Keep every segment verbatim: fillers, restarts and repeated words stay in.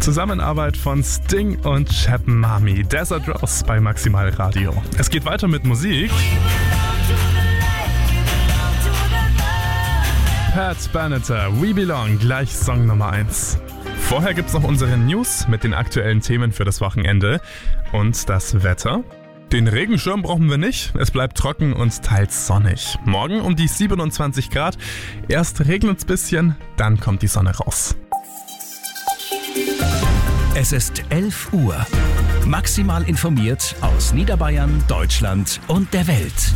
Zusammenarbeit von Sting und Chap Mami. Desert Rose bei Maximal Radio. Es geht weiter mit Musik. Pat Benatar, We Belong, gleich Song Nummer eins. Vorher gibt's noch unsere News mit den aktuellen Themen für das Wochenende und das Wetter. Den Regenschirm brauchen wir nicht, es bleibt trocken und teils sonnig. Morgen um die siebenundzwanzig Grad, erst regnet's bisschen, dann kommt die Sonne raus. Es ist elf Uhr. Maximal informiert aus Niederbayern, Deutschland und der Welt.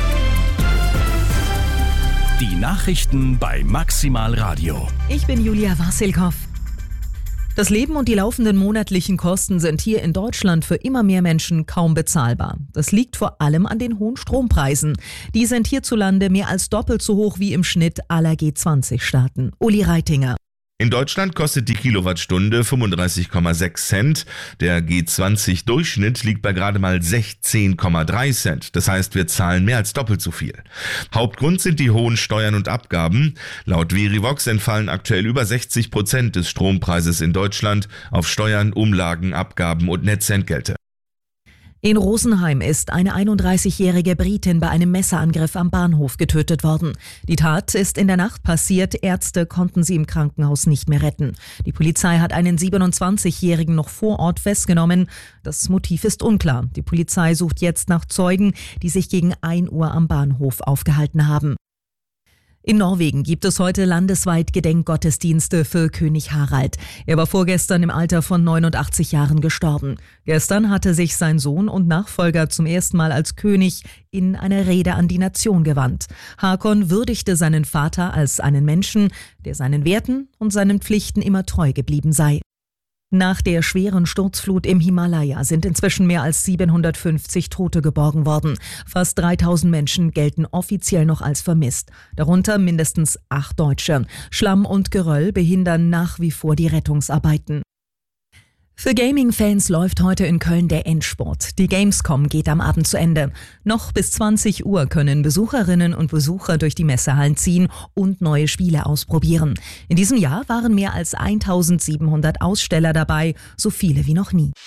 Die Nachrichten bei Maximal Radio. Ich bin Julia Wassilkow. Das Leben und die laufenden monatlichen Kosten sind hier in Deutschland für immer mehr Menschen kaum bezahlbar. Das liegt vor allem an den hohen Strompreisen. Die sind hierzulande mehr als doppelt so hoch wie im Schnitt aller G zwanzig Staaten. Uli Reitinger. In Deutschland kostet die Kilowattstunde fünfunddreißig Komma sechs Cent. Der G zwanzig Durchschnitt liegt bei gerade mal sechzehn Komma drei Cent. Das heißt, wir zahlen mehr als doppelt so viel. Hauptgrund sind die hohen Steuern und Abgaben. Laut Verivox entfallen aktuell über sechzig Prozent des Strompreises in Deutschland auf Steuern, Umlagen, Abgaben und Netzentgelte. In Rosenheim ist eine einunddreißigjährige Britin bei einem Messerangriff am Bahnhof getötet worden. Die Tat ist in der Nacht passiert. Ärzte konnten sie im Krankenhaus nicht mehr retten. Die Polizei hat einen siebenundzwanzigjährigen noch vor Ort festgenommen. Das Motiv ist unklar. Die Polizei sucht jetzt nach Zeugen, die sich gegen ein Uhr am Bahnhof aufgehalten haben. In Norwegen gibt es heute landesweit Gedenkgottesdienste für König Harald. Er war vorgestern im Alter von neunundachtzig Jahren gestorben. Gestern hatte sich sein Sohn und Nachfolger zum ersten Mal als König in einer Rede an die Nation gewandt. Håkon würdigte seinen Vater als einen Menschen, der seinen Werten und seinen Pflichten immer treu geblieben sei. Nach der schweren Sturzflut im Himalaya sind inzwischen mehr als siebenhundertfünfzig Tote geborgen worden. Fast dreitausend Menschen gelten offiziell noch als vermisst, darunter mindestens acht Deutsche. Schlamm und Geröll behindern nach wie vor die Rettungsarbeiten. Für Gaming-Fans läuft heute in Köln der Endspurt. Die Gamescom geht am Abend zu Ende. Noch bis zwanzig Uhr können Besucherinnen und Besucher durch die Messehallen ziehen und neue Spiele ausprobieren. In diesem Jahr waren mehr als eintausendsiebenhundert Aussteller dabei, so viele wie noch nie.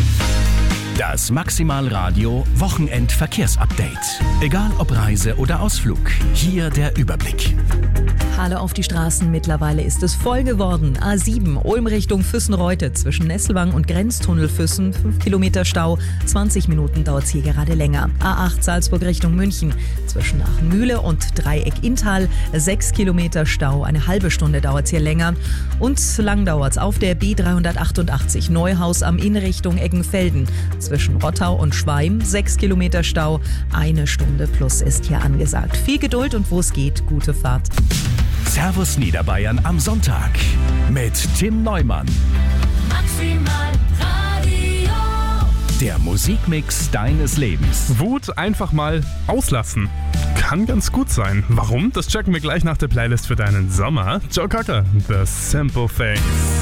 Das Maximal Radio Wochenendverkehrsupdate. Egal ob Reise oder Ausflug, hier der Überblick. Halle auf die Straßen, mittlerweile ist es voll geworden. A sieben, Ulm Richtung Füssen-Reute, zwischen Nesselwang und Grenztunnel Füssen, fünf Kilometer Stau, zwanzig Minuten dauert es hier gerade länger. A acht, Salzburg Richtung München, zwischen Aachen-Mühle und Dreieck-Inntal, sechs Kilometer Stau, eine halbe Stunde dauert es hier länger. Und lang dauert es auf der B dreihundertachtundachtzig, Neuhaus am Inn Richtung Eggenfelden, zwischen Rottau und Schweim, sechs Kilometer Stau, eine Stunde plus ist hier angesagt. Viel Geduld und wo es geht, gute Fahrt. Servus Niederbayern am Sonntag mit Tim Neumann. Maximal Radio. Der Musikmix deines Lebens. Wut einfach mal auslassen. Kann ganz gut sein. Warum? Das checken wir gleich nach der Playlist für deinen Sommer. Joe Cocker, The Simple Things.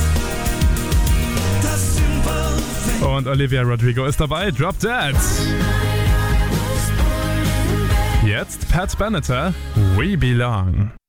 Und Olivia Rodrigo ist dabei, Drop Dead. Jetzt Pat Benatar, We Belong.